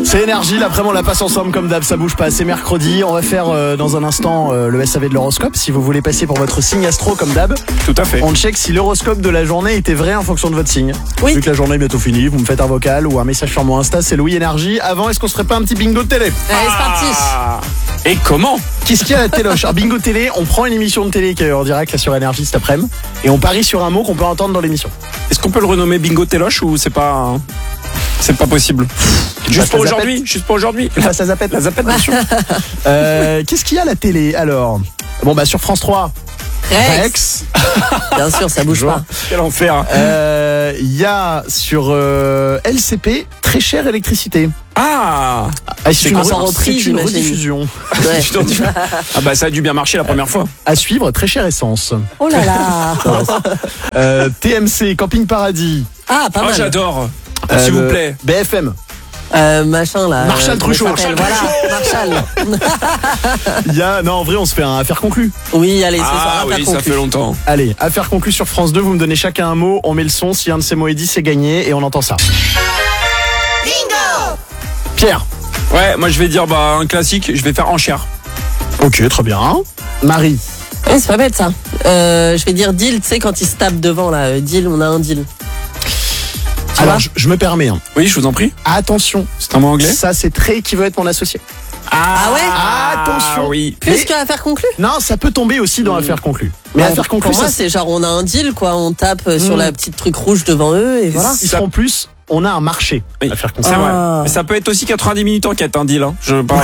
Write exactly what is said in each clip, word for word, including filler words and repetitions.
C'est Énergie, l'après-midi on la passe ensemble comme d'hab, ça bouge pas, c'est mercredi. On va faire euh, dans un instant euh, le S A V de l'horoscope. Si vous voulez passer pour votre signe astro comme d'hab, tout à fait. On check si l'horoscope de la journée était vrai en fonction de votre signe. Oui. Vu que la journée est bientôt finie, vous me faites un vocal ou un message sur mon Insta, c'est Louis Énergie. Avant, est-ce qu'on se ferait pas un petit bingo de télé? Allez, c'est parti. Ah. Et comment? Qu'est-ce qu'il y a à la téloche? Alors, bingo télé, on prend une émission de télé qui est en direct là sur Énergie cet après-midi et on parie sur un mot qu'on peut entendre dans l'émission. Est-ce qu'on peut le renommer bingo téloche ou c'est pas c'est pas possible? Juste pour aujourd'hui, juste pour aujourd'hui. La, ça zapette. La zapette, bien sûr. euh, Qu'est-ce qu'il y a à la télé alors? Bon bah sur France trois. Rex. Rex. Bien sûr, ça bouge pas. Quel enfer. Il euh, y a sur euh, L C P très chère électricité. Ah, ah c'est une, encore repris, c'est une j'imagine. rediffusion. Ouais. Ah bah ça a dû bien marcher la première fois. À suivre, très chère essence. Oh là là. euh, T M C, Camping Paradis. Ah, pas Oh, mal. j'adore. Euh, S'il vous le plaît. B F M. Euh, machin là. Marshall euh, Truchot. comment ça s'appelle Voilà, Marshall. Il y a non en vrai on se fait un affaire conclue. Oui, allez, c'est Ah ça. oui, ça fait longtemps. Allez, affaire conclue sur France deux. Vous me donnez chacun un mot, on met le son. Si un de ces mots est dit, c'est gagné et on entend ça. Bingo. Pierre. Ouais, moi je vais dire bah un classique. Je vais faire enchère. Ok, très bien. Marie. Ouais, c'est pas bête ça. Euh, je vais dire deal, tu sais, quand ils se tapent devant là. euh, Deal, on a un deal. Tu Alors vois je, je me permets. Hein. Oui, je vous en prie. Attention. C'est un mot anglais. Ça c'est Trey qui veut être mon associé. Ah ouais Attention. Oui. Plus Mais- que affaire conclue. Non, ça peut tomber aussi dans affaire conclue. Mais Ouais, affaire conclue, pour moi, ça, c'est genre on a un deal quoi. On tape euh, sur Mm. la petite truc rouge devant eux et voilà. ils seront plus. On a un marché. Oui. Affaire C'est conclue. vrai. Ah. Mais ça peut être aussi quatre-vingt-dix minutes enquête, un deal. Hein. Je parle.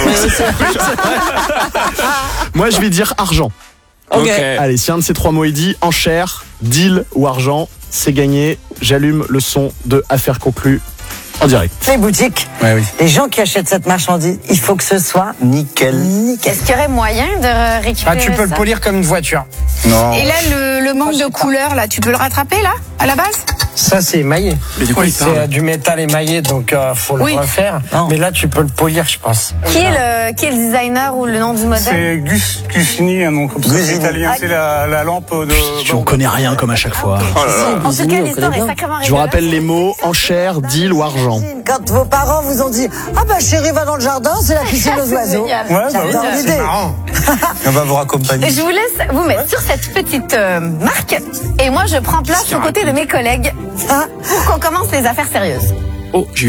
Moi, je vais dire argent. Ok. Allez, si un de ces trois mots est dit, enchère, deal ou argent, c'est gagné. J'allume le son de affaire conclue en direct. Les boutiques, Ouais, oui. les gens qui achètent cette marchandise, il faut que ce soit nickel. Nickel. Est-ce qu'il y aurait moyen de récupérer Ah, tu peux le ça polir comme une voiture. Non. Et là, le, le manque de couleur, là, tu peux le rattraper, là, à la base? Ça, c'est émaillé. Mais de quoi il C'est parle euh, du métal émaillé, donc euh, faut Oui. le refaire. Non. Mais là, tu peux le polir, je pense. Qui est, le, qui est le designer ou le nom du modèle? C'est Gus Gusini, un nom comme ça, c'est Gusini. italien, c'est la, la lampe de... Tu en connais rien comme à chaque fois. Oh là là. En tout Gusini, cas, on l'histoire connaît est bien. sacrément Je vous rigolote. rappelle les mots enchère, deal ou argent. Quand vos parents vous ont dit « Ah bah chérie, va dans le jardin, c'est la piscine aux C'est oiseaux génial. Ouais, bah, J'adore ouais, l'idée. c'est marrant. On va vous raccompagner. Je vous laisse vous mettre sur cette petite euh, marque et moi je prends place aux côtés de mes collègues Ah. pour qu'on commence les affaires sérieuses. Oh, j'ai